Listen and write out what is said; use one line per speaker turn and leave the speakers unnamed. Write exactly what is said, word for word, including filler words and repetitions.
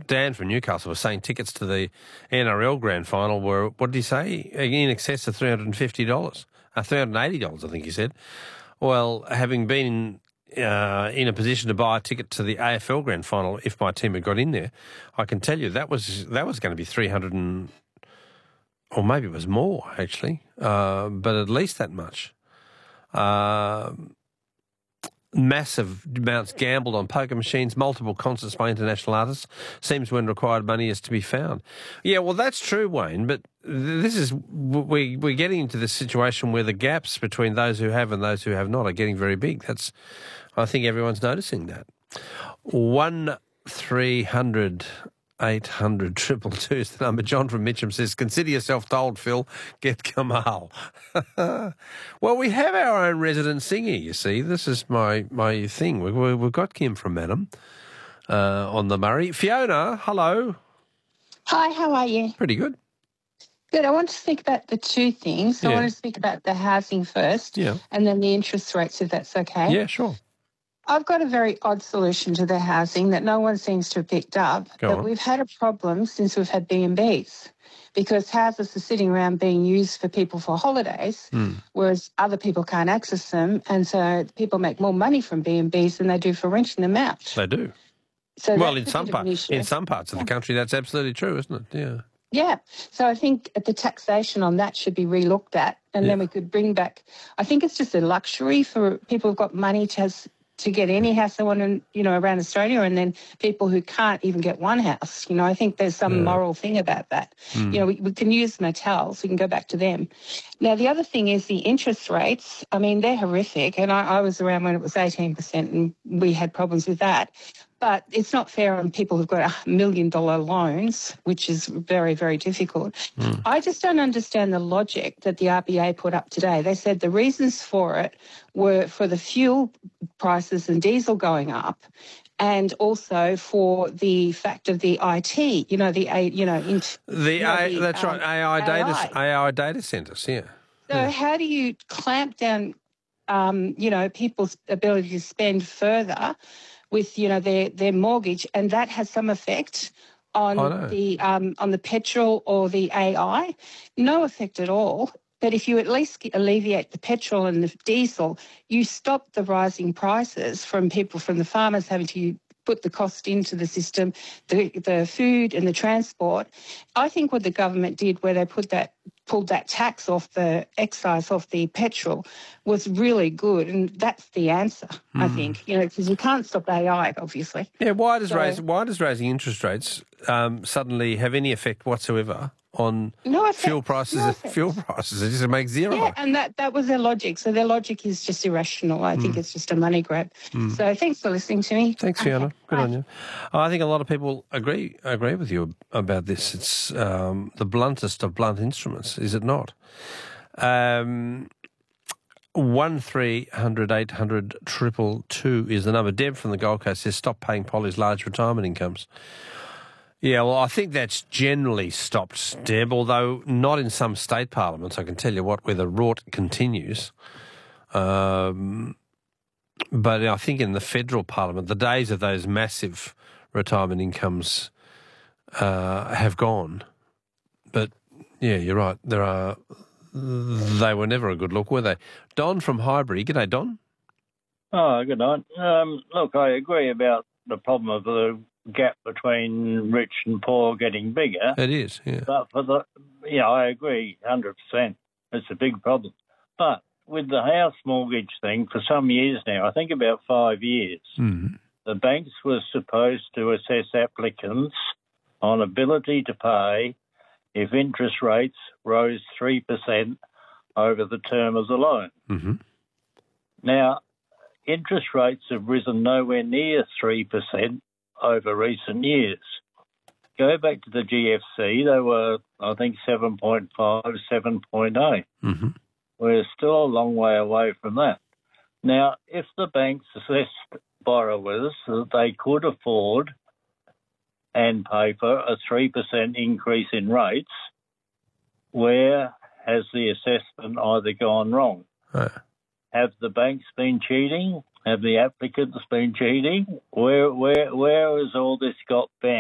Dan from Newcastle was saying tickets to the N R L Grand Final were, what did he say, in excess of three hundred fifty dollars, uh, three hundred eighty dollars, I think he said. Well, having been uh, in a position to buy a ticket to the A F L Grand Final, if my team had got in there, I can tell you that was that was going to be three hundred and, or maybe it was more actually, uh, but at least that much. Uh, massive amounts gambled on poker machines, multiple concerts by international artists. Seems when required money is to be found. Yeah, well, that's true, Wayne, but this is, we, we're getting into this situation where the gaps between those who have and those who have not are getting very big. That's, I think everyone's noticing that. One three hundred eight hundred triple two is the number. John from Mitcham says, consider yourself told, Phil, get Kamal. Well, we have our own resident singer, you see. This is my, my thing. We, we, we've got Kim from Madam uh, on the Murray. Fiona, hello.
Hi, how are you?
Pretty good.
Good. I want to speak about the two things. So
Yeah.
I want to speak about the housing first
Yeah.
and then the interest rates, if that's okay.
Yeah, sure.
I've got a very odd solution to the housing that no one seems to have picked up.
Go
but
on.
we've had a problem since we've had B and Bs because houses are sitting around being used for people for holidays,
Mm.
whereas other people can't access them. And so people make more money from B and Bs than they do for renting them out.
They do.
So
Well,
that's
in
a
some
bit of an
part,
issue.
in some parts of the country, that's absolutely true, isn't it? Yeah.
Yeah. So I think the taxation on that should be relooked at, and
Yeah.
then we could bring back, I think it's just a luxury for people who've got money to has, to get any house they want in, you know, around Australia, and then people who can't even get one house. You know, I think there's some
Yeah.
moral thing about that.
Mm.
You know, we, we can use motels, we can go back to them. Now, the other thing is the interest rates. I mean, they're horrific, and I, I was around when it was eighteen percent and we had problems with that. But it's not fair on people who've got a million dollar loans, which is very, very difficult.
Mm.
I just don't understand the logic that the R B A put up today. They said the reasons for it were for the fuel prices and diesel going up, and also for the fact of the I T, you know, the, A- you know, int,
The,
you know,
A,
the,
that's
um,
right, A I data,
A I.
A I data centres, yeah.
So
Yeah.
how do you clamp down, um, you know, people's ability to spend further with, you know, their, their mortgage, and that has some effect
I know.
on the um, on the petrol or the A I? No effect at all. But if you at least alleviate the petrol and the diesel, you stop the rising prices from people, from the farmers having to put the cost into the system, the the food and the transport. I think what the government did, where they put that pulled that tax off the excise off the petrol, was really good, and that's the answer. I think, you know, because you can't stop A I, obviously.
Yeah, why does
So-
raise, why does raising interest rates um, suddenly have any effect whatsoever on
No effect.
fuel prices?
No effect.
Fuel prices, it just makes zero.
Yeah, and that, that was their logic. So their logic is just irrational. I think it's just a money grab. So thanks for listening to me.
Thanks,
Okay,
Fiona. Good
bye.
on you. I think a lot of people agree agree with you about this. It's um, the bluntest of blunt instruments, is it not? Um, one three hundred eight hundred triple two is the number. Deb from the Gold Coast says, stop paying Polly's large retirement incomes. Yeah, well, I think that's generally stopped, Deb, although not in some state parliaments. I can tell you what, where the rort continues. Um, but I think in the federal parliament, the days of those massive retirement incomes uh, have gone. But, yeah, you're right. There are. They were never a good look, were they? Don from Highbury. G'day, Don.
Oh, good night. Um, look, I agree about the problem of the gap between rich and poor getting bigger.
It is, yeah.
But for the, yeah, I agree, one hundred percent. It's a big problem. But with the house mortgage thing, for some years now, I think about five years,
Mm.
the banks were supposed to assess applicants on ability to pay if interest rates rose three percent over the term of the loan.
Mm-hmm.
Now, interest rates have risen nowhere near three percent over recent years. Go back to the G F C, they were, I think, seven point five, seven point eight.
Mm-hmm.
We're still a long way away from that. Now, if the banks assessed borrowers that they could afford and pay for a three percent increase in rates, where has the assessment either gone wrong?
Uh,
Have the banks been cheating? Have the applicants been cheating? Where where where has all this got bound?